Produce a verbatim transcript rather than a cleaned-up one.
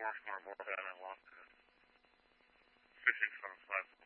four four more than I lost it. Fishing from five.